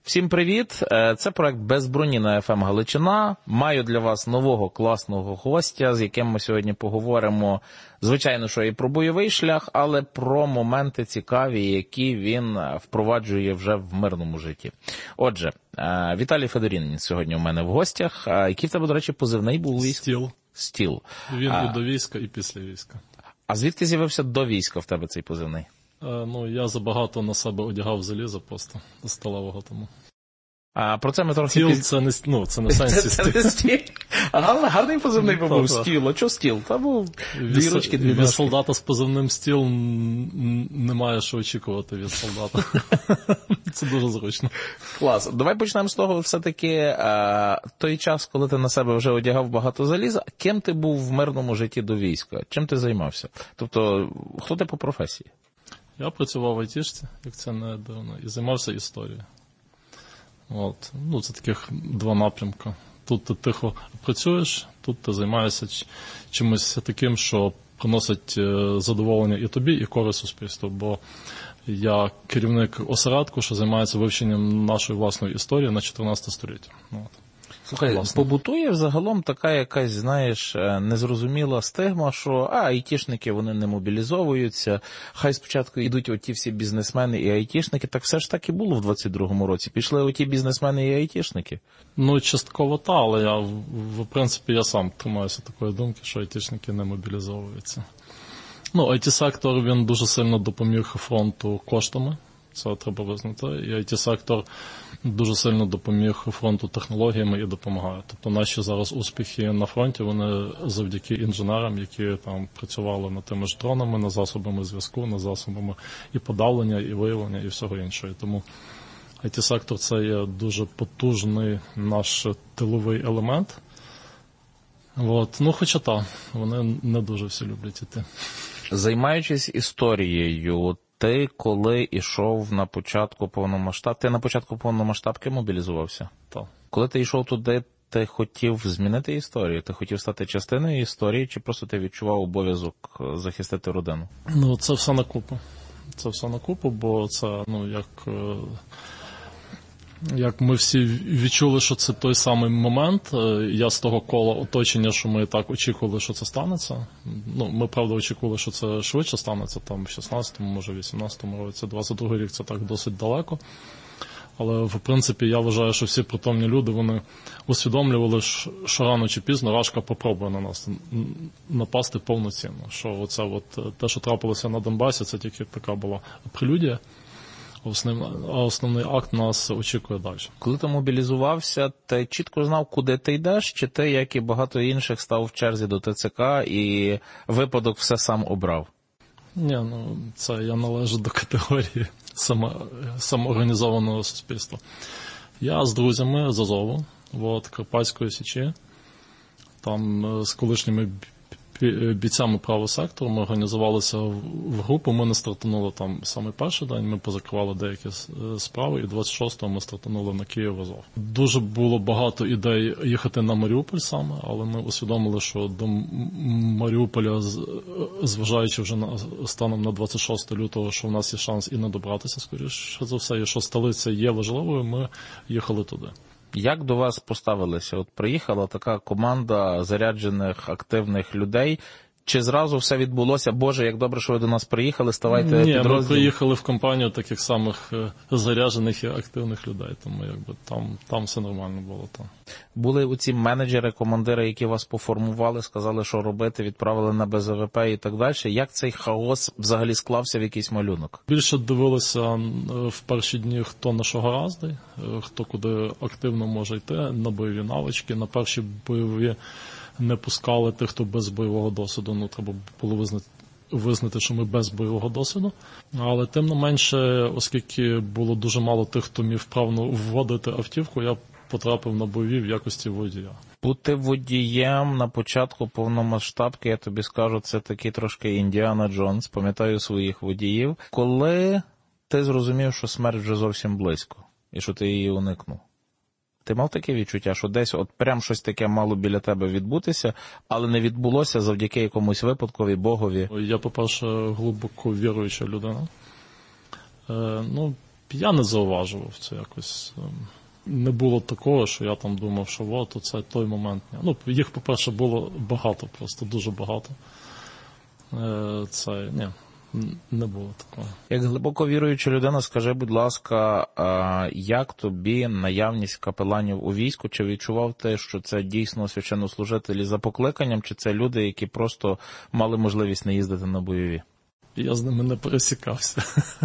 Всім привіт! Це проект «Без броні» на FM Галичина. Маю для вас нового класного гостя, з яким ми сьогодні поговоримо, звичайно, що і про бойовий шлях, але про моменти цікаві, які він впроваджує вже в мирному житті. Отже, Віталій Федорін сьогодні у мене в гостях. Який в тебе, до речі, позивний був у війську? Стіл. Стіл. Він і до війська, і після війська. А звідки з'явився до війська в тебе цей позивний? Я забагато на себе одягав залізо просто до сталевого тому. Про це ми трохи... Стіл це не сенсі стіл. Це не стіл. Гарний позивний був стіл. А чого стіл? Та був дві ручки, дві ножки. Від солдата з позивним стіл немає що очікувати від солдата. Це дуже зручно. Клас. Давай почнемо з того, все-таки той час, коли ти на себе вже одягав багато заліза, ким ти був в мирному житті до війська? Чим ти займався? Тобто, хто ти по професії? Я працював в айтішці, як це не дивно, і займався історією. Це таких два напрямки. Тут ти тихо працюєш, тут ти займаєшся чимось таким, що приносить задоволення і тобі, і користь суспільству. Бо я керівник осередку, що займається вивченням нашої власної історії на 14 століття. Слухай, побутує взагалом така якась, знаєш, незрозуміла стигма, що айтішники, вони не мобілізовуються, хай спочатку йдуть оті всі бізнесмени і айтішники, так все ж так і було в 22-му році. Пішли оті бізнесмени і айтішники. Частково але в принципі, я сам тримаюся такої думки, що айтішники не мобілізовуються. IT-сектор, він дуже сильно допоміг фронту коштами. Це треба визнати. І IT-сектор дуже сильно допоміг фронту технологіями і допомагає. Тобто наші зараз успіхи на фронті, вони завдяки інженерам, які там працювали над тими ж дронами, над засобами зв'язку, над засобами і подавлення, і виявлення, і всього іншого. Тому IT-сектор – це є дуже потужний наш тиловий елемент. Хоча вони не дуже всі люблять іти. Займаючись історією, ти коли йшов на початку повномасштабки, ти на початку повномасштабки мобілізувався? Так. Коли ти йшов туди, ти хотів змінити історію? Ти хотів стати частиною історії, чи просто ти відчував обов'язок захистити родину? Це все на купу. Це все на купу, бо це, як ми всі відчули, що це той самий момент, я з того кола оточення, що ми так очікували, що це станеться. Ми, правда, очікували, що це швидше станеться, там в 16-му, може в 18-му році, 22-й рік це так досить далеко. Але, в принципі, я вважаю, що всі притомні люди, вони усвідомлювали, що рано чи пізно Рашка попробує на нас напасти повноцінно. Що те, що трапилося на Донбасі, це тільки така була прелюдія. А основний акт нас очікує далі. Коли ти мобілізувався, ти чітко знав, куди ти йдеш, чи ти, як і багато інших, став в черзі до ТЦК і випадок все сам обрав? Ні, це я належу до категорії самоорганізованого суспільства. Я з друзями з Азову, Карпатської Січі, там з колишніми бійцями правого сектору, ми організувалися в групу, ми не стартанули там саме перший день, ми позакривали деякі справи, і 26-го ми стартанули на Київ Азов. Дуже було багато ідей їхати на Маріуполь саме, але ми усвідомили, що до Маріуполя, зважаючи вже станом на 26 лютого, що в нас є шанс і не добратися, скоріше за все, і що столиця є важливою, ми їхали туди. Як до вас поставилися? Приїхала така команда заряджених, активних людей. Чи зразу все відбулося? Боже, як добре, що ви до нас приїхали, ставайте підрозділ. Ні, ми приїхали в компанію таких самих заряджених і активних людей, тому там все нормально було. Були оці менеджери, командири, які вас поформували, сказали, що робити, відправили на БЗВП і так далі. Як цей хаос взагалі склався в якийсь малюнок? Більше дивилися в перші дні, хто на що гораздий, хто куди активно може йти, на бойові навички, на перші бойові не пускали тих, хто без бойового досвіду. Треба було визнати, що ми без бойового досвіду. Але тим не менше, оскільки було дуже мало тих, хто міг вправно вводити автівку, я потрапив на бойові в якості водія. Бути водієм на початку повномасштабки, я тобі скажу, це такий трошки Індіана Джонс, пам'ятаю своїх водіїв. Коли ти зрозумів, що смерть вже зовсім близько і що ти її уникнув? Ти мав таке відчуття, що десь прям щось таке мало біля тебе відбутися, але не відбулося завдяки якомусь випадкові, Богові? Я, по-перше, глибоко віруюча людина. я не зауважував це якось. Не було такого, що я там думав, що от оце той момент. Ну, їх, по-перше, було багато, просто дуже багато. Це, ні, не було такого. Як глибоко віруюча людина, скажи, будь ласка, як тобі наявність капеланів у війську? Чи відчував ти, що це дійсно священнослужителі за покликанням, чи це люди, які просто мали можливість не їздити на бойові? Я з ними не пересікався.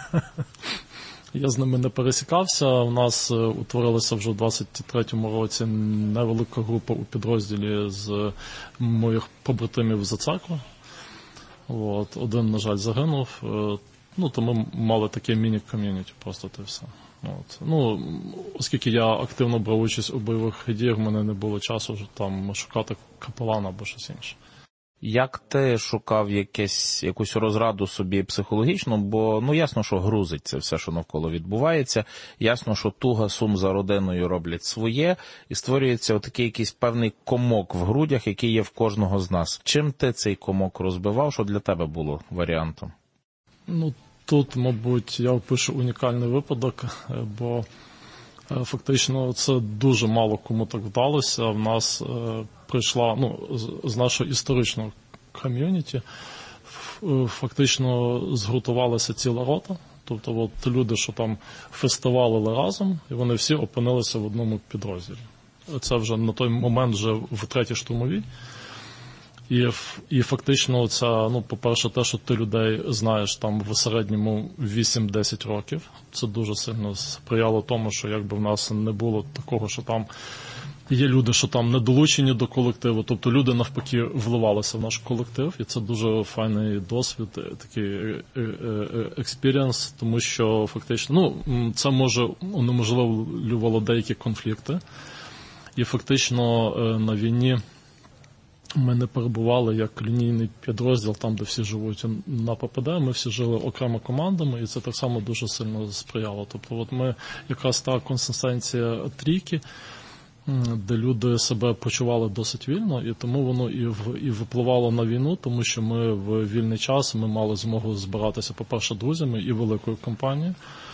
У нас утворилася вже в 23-му році невелика група у підрозділі з моїх побратимів за церкву. От, один, на жаль, загинув. Ну, то ми мали таке міні-ком'юніті, просто те все. От. Ну, оскільки я активно брав участь у бойових діях, в мене не було часу вже там шукати капелана або щось інше. Як ти шукав якусь розраду собі психологічну? Бо, ну, ясно, що грузить це все, що навколо відбувається. Ясно, що туга, сум за родиною роблять своє. І створюється отакий якийсь певний комок в грудях, який є в кожного з нас. Чим ти цей комок розбивав? Що для тебе було варіантом? Ну, тут, мабуть, я опишу унікальний випадок, бо фактично це дуже мало кому так вдалося. В нас прийшла, ну, з нашого історичного ком'юніті, фактично згуртувалася ціла рота. Тобто от люди, що там фестивалили разом, і вони всі опинилися в одному підрозділі. Це вже на той момент вже в 3-й штурмовій. І фактично це, ну, по-перше, те, що ти людей знаєш там в середньому 8-10 років, це дуже сильно сприяло тому, що якби в нас не було такого, що там є люди, що там не долучені до колективу, тобто люди навпаки вливалися в наш колектив, і це дуже файний досвід, такий експірієнс, тому що фактично, ну, це може унеможливлювало деякі конфлікти, і фактично на війні ми не перебували як лінійний підрозділ, там, де всі живуть на ППД, ми всі жили окремо командами, і це так само дуже сильно сприяло. Тобто от ми якраз та консистенція трійки, де люди себе почували досить вільно, і тому воно і випливало на війну, тому що ми в вільний час ми мали змогу збиратися, по-перше, друзями і великою компанією,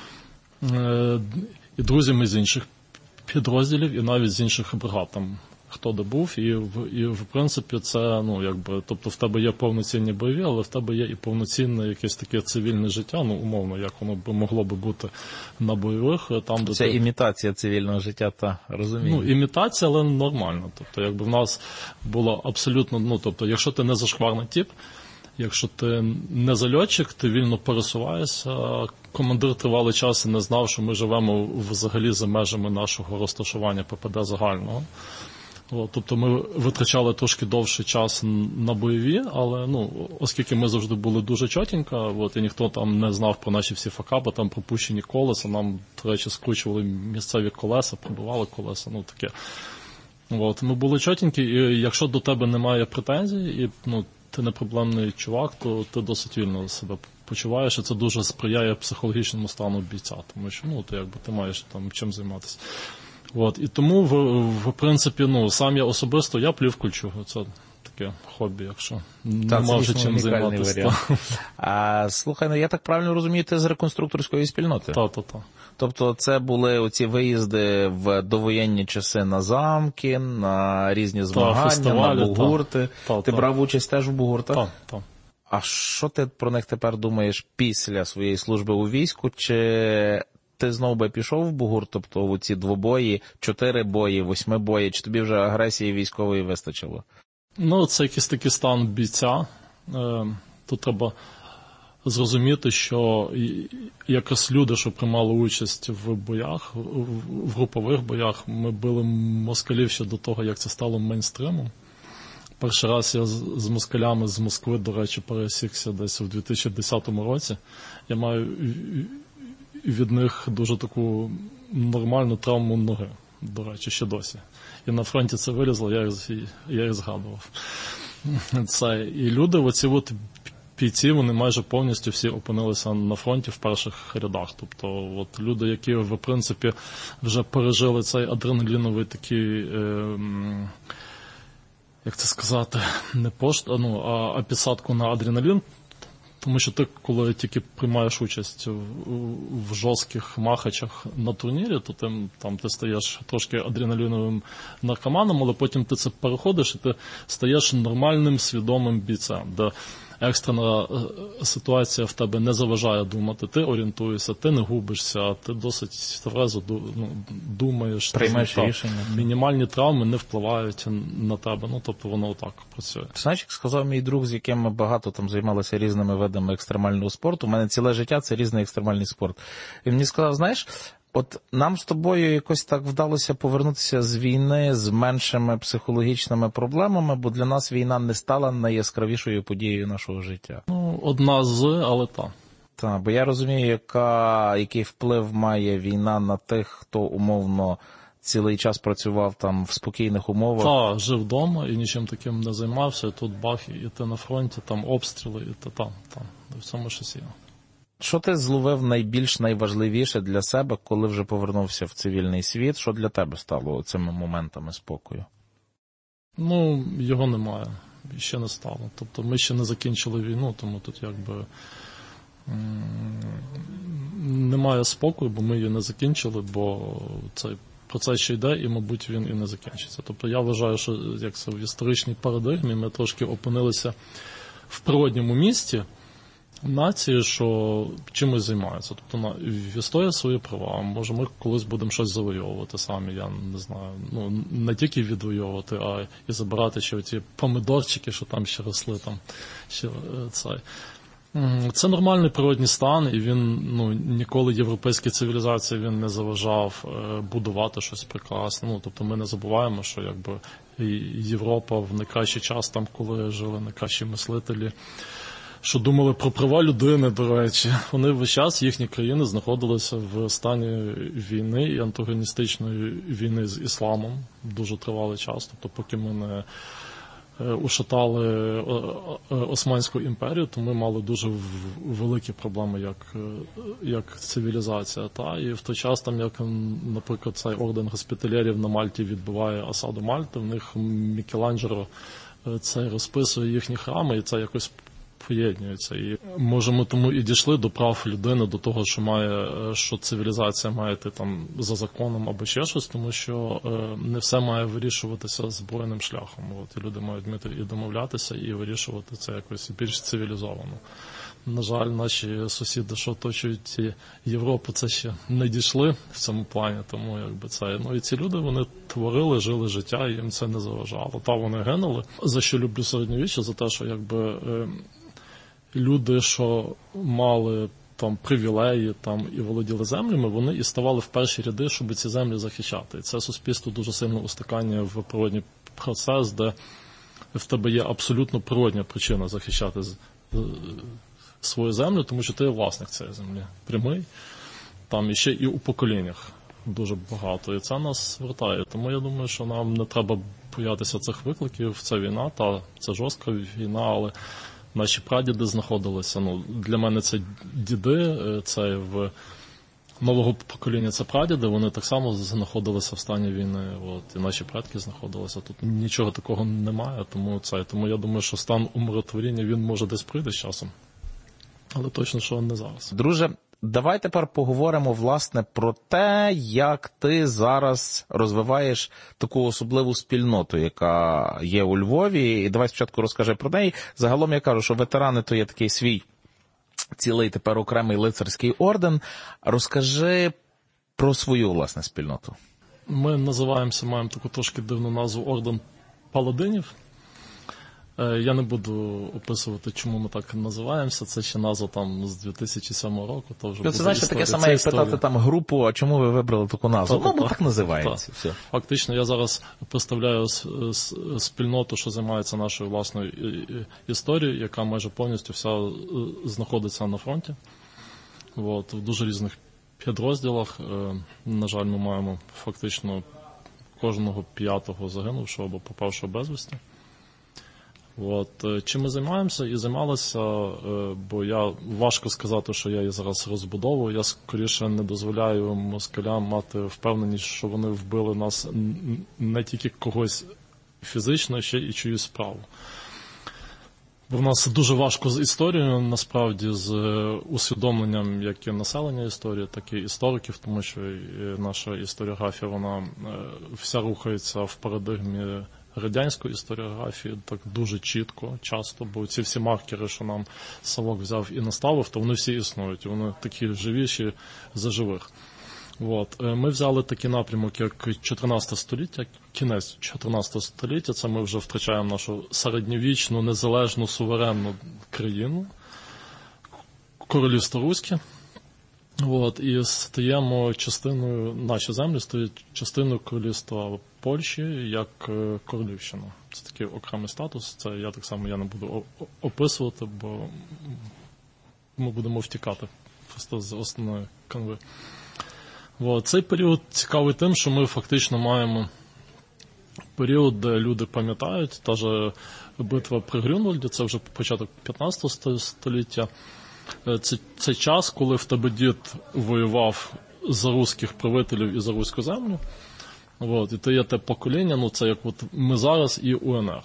і друзями з інших підрозділів, і навіть з інших бригад, там, хто де був, і в принципі це, ну, якби, тобто в тебе є повноцінні бойові, але в тебе є і повноцінне якесь таке цивільне життя, ну, умовно, як воно могло би бути на бойових. Там, де це імітація цивільного життя, та, розумію. Ну, імітація, але нормально. Тобто, якби в нас було абсолютно, ну, тобто, якщо ти не зашкварний тип, якщо ти не зальотчик, ти вільно пересуваєшся, командир тривалий час і не знав, що ми живемо взагалі за межами нашого розташування ППД загального. Тобто ми витрачали трошки довший час на бойові, але, ну, оскільки ми завжди були дуже чотенько, і ніхто там не знав про наші всі факапи, там пропущені колеса, нам, до речі, скручували місцеві колеса, пробивали колеса, ну таке. Ми були чотенькі, і якщо до тебе немає претензій, і, ну, ти не проблемний чувак, то ти досить вільно себе почуваєш, і це дуже сприяє психологічному стану бійця, тому що, ну, ти маєш там чим займатися. І тому, в принципі, ну, сам я особисто, я плів кульчугу. Це таке хобі, якщо нема вже чим займатися. Слухай, ну я так правильно розумію, ти з реконструкторської спільноти? Так. Тобто це були оці виїзди в довоєнні часи на замки, на різні змагання, на бугурти. Ти брав участь теж в бугуртах? Так. А що ти про них тепер думаєш після своєї служби у війську? Чи ти знову би пішов в бугур, тобто у ці 2 бої, 4 бої, 8 бої, чи тобі вже агресії військової вистачило? Ну, це якийсь такий стан бійця. Тут треба зрозуміти, що якраз люди, що приймали участь в боях, в групових боях, ми били москалів ще до того, як це стало мейнстримом. Перший раз я з москалями з Москви, до речі, пересікся десь у 2010 році. Я маю від них дуже таку нормальну травму ноги, до речі, ще досі. І на фронті це вилізло, я їх згадував. І люди, оці от бійці, вони майже повністю всі опинилися на фронті в перших рядах. Тобто от люди, які, в принципі, вже пережили цей адреналіновий такий, як це сказати, не а підсадку на адреналін, Тому що ти, коли тільки приймаєш участь в жорстких махачах на турнірі, то ти стаєш трошки адреналіновим наркоманом, але потім ти це переходиш і ти стаєш нормальним, свідомим бійцем, де екстрена ситуація в тебе не заважає думати, ти орієнтуєшся, ти не губишся, ти досить тверезо думаєш. Приймаєш рішення. Мінімальні травми не впливають на тебе, тобто воно отак працює. Знаєш, як сказав мій друг, з яким ми багато там займалися різними видами екстремального спорту, у мене ціле життя – це різний екстремальний спорт. Він мені сказав, знаєш, от нам з тобою якось так вдалося повернутися з війни з меншими психологічними проблемами, бо для нас війна не стала найяскравішою подією нашого життя. Одна з, але так. Так, бо я розумію, який вплив має війна на тих, хто умовно цілий час працював там в спокійних умовах. Так, жив вдома і нічим таким не займався, і тут бах, і ти на фронті, там обстріли, і ти там, в цьому щось є. Що ти зловив найважливіше для себе, коли вже повернувся в цивільний світ? Що для тебе стало цими моментами спокою? Його немає. Ще не стало. Тобто ми ще не закінчили війну, тому тут немає спокою, бо ми її не закінчили, бо цей процес ще йде і, мабуть, він і не закінчиться. Тобто я вважаю, що в історичній парадигмі ми трошки опинилися в природньому місті нації, що чимось займаються. Тобто відстоює свої права. Може, ми колись будемо щось завойовувати самі, я не знаю. Не тільки відвоювати, а і забирати ще оці помидорчики, що там ще росли. Це нормальний природний стан, і він ніколи європейській цивілізації він не заважав будувати щось прекрасне. Тобто ми не забуваємо, що Європа в найкращий час, там, коли жили найкращі мислителі, що думали про права людини, до речі. Вони весь час, їхні країни знаходилися в стані війни і антагоністичної війни з ісламом дуже тривалий час. Тобто поки ми не ушатали Османську імперію, то ми мали дуже великі проблеми як цивілізація. І в той час, наприклад, цей орден госпітальєрів на Мальті відбиває осаду Мальти, в них Мікеланджело це розписує їхні храми, і це якось поєднується. І може ми тому і дійшли до прав людини, до того, що цивілізація має йти там за законом або ще щось, тому що не все має вирішуватися збройним шляхом. І люди мають вміти і домовлятися, і вирішувати це якось більш цивілізовано. На жаль, наші сусіди, що оточують Європу, це ще не дійшли в цьому плані, тому це. І ці люди, вони творили, жили життя, і їм це не заважало. Вони гинули. За що люблю середньовіччя? За те, що люди, що мали там привілеї і володіли землями, вони і ставали в перші ряди, щоб ці землі захищати. І це суспільство дуже сильно устакання в природній процес, де в тебе є абсолютно природня причина захищати свою землю, тому що ти є власник цієї землі. Прямий. Там іще і у поколіннях дуже багато. І це нас вертає. Тому я думаю, що нам не треба боятися цих викликів. Це війна, це жорстка війна, але наші прадіди знаходилися. Для мене це діди, це в нового покоління це прадіди, вони так само знаходилися в стані війни. І наші предки знаходилися. Тут нічого такого немає, тому я думаю, що стан умиротворіння, він може десь прийде з часом. Але точно, що не зараз. Друже, давай тепер поговоримо, власне, про те, як ти зараз розвиваєш таку особливу спільноту, яка є у Львові. І давай спочатку розкажи про неї. Загалом я кажу, що ветерани – то є такий свій цілий тепер окремий лицарський орден. Розкажи про свою, власне, спільноту. Ми маємо таку трошки дивну назву Орден Паладинів. Я не буду описувати, чому ми так називаємося. Це ще назва з 2007 року. То вже це значить таке саме, як питати групу, а чому ви вибрали таку назву? Так називається. Все. Фактично, я зараз представляю спільноту, що займається нашою власною історією, яка майже повністю вся знаходиться на фронті. В дуже різних підрозділах. На жаль, ми маємо фактично кожного 5-го загинувшого або попавшого безвісти. Чим ми займаємося і займалися, бо важко сказати, що я її зараз розбудовую, я скоріше не дозволяю москалям мати впевненість, що вони вбили нас не тільки когось фізично, ще і чиюсь справу. В нас дуже важко з історією, насправді, з усвідомленням як і населення історії, так і істориків, тому що наша історіографія, вона вся рухається в парадигмі радянської історіографії, так дуже чітко, часто, бо ці всі маркери, що нам Савок взяв і наставив, то вони всі існують, вони такі живіші за живих. От. Ми взяли такий напрямок, як 14 століття, кінець 14 століття, це ми вже втрачаємо нашу середньовічну, незалежну, суверенну країну, королівство Руське. От, і стаємо частиною, наші землі стають частиною королівства Польщі як королівщина. Це такий окремий статус, це я так само не буду описувати, бо ми будемо втікати просто з основної канви. От, цей період цікавий тим, що ми фактично маємо період, де люди пам'ятають, та ж битва при Грюнвальді, це вже початок 15 століття. Це час, коли в тебе дід воював за руських правителів і за руську землю. От, і ти є те покоління, це як от ми зараз і УНР.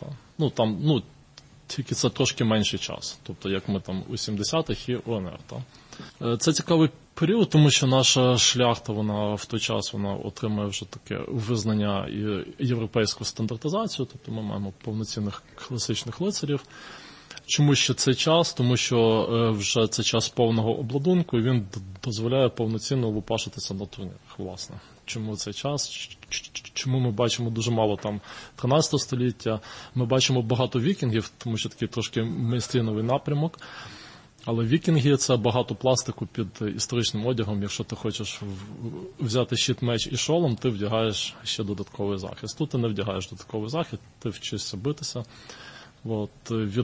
Тільки це трошки менший час. Тобто, як ми там у 70-х і УНР. Це цікавий період, тому що наша шляхта, вона в той час отримує вже таке визнання і європейську стандартизацію, тобто ми маємо повноцінних класичних лицарів. Чому ще цей час? Тому що вже це час повного обладунку, і він дозволяє повноцінно лупашитися на турнірах, власне. Чому цей час? Чому ми бачимо дуже мало там 13 століття? Ми бачимо багато вікінгів, тому що такий трошки мейнстрімовий напрямок. Але вікінги – це багато пластику під історичним одягом. Якщо ти хочеш взяти щит, меч і шолом, ти вдягаєш ще додатковий захист. Тут ти не вдягаєш додатковий захист, ти вчишся битися. От,